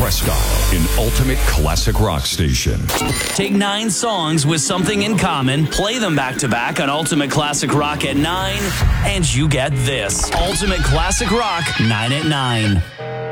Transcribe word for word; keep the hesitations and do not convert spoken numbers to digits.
Prescott in Ultimate Classic Rock Station. Take nine songs with something in common, play them back to back on Ultimate Classic Rock at nine, and you get this. Ultimate Classic Rock, nine at nine.